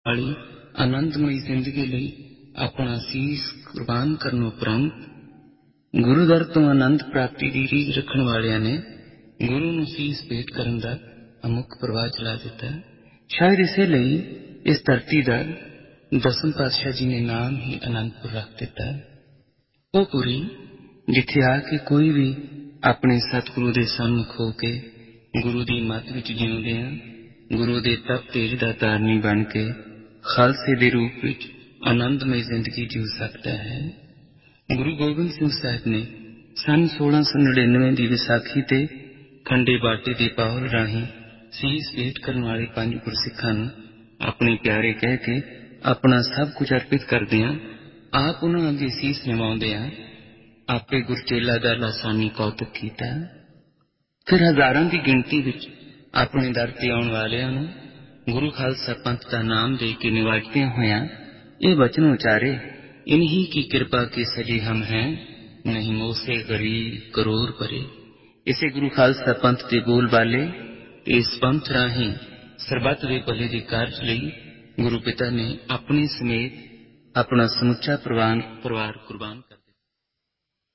वाली आनंदमयी जिंदगी लई अपना सीस कुर्बान करने उपरंत गुरु दर तो आनंद प्राप्ति की रीझ रखने वालियां ने गुरु नूं सीस भेंट करन दा अमुक प्रवाह चला दिता। शायद इसे लई इस धरती का दसम पातशाह जी ने नाम ही आनंदपुर रख दिता। वो पुरी जिथे आके कोई भी अपने सतगुरु के सन्मुख होके गुरु की मत विच जिउंदियां गुरु के तप तेज दा तारनी बन के खालसे के रूप विच आनंदमय जिंदगी जीव सकता है। गुरु गोबिंद सिंह साहब ने सन 1699 की विसाखी ते खंडे बाटे के पाहुल राही सीस भेंट करने वाले 5 गुरसिखां नूं अपने प्यारे कह के अपना सब कुछ अर्पित करदियां आप उन्हां अगे सीस निवाउंदियां आपे गुरचेला दा लासानी कौतुक कीता। फिर हजारां की गिनती विच अपने दर ते आउण वालियां नूं गुरु खालसा पंथ का नाम दे के निवाजदे होया ये वचन उचारे, इन्हीं की कृपा के सजे हम हैं, नहीं मोसे गरीब करोड़ परे। इसे गुरु खालसा पंथ के बोल बाले इस पंथ राही सरबत दे भले दे कारज लई गुरु पिता ने अपने समेत अपना समुचा परिवार कुर्बान कर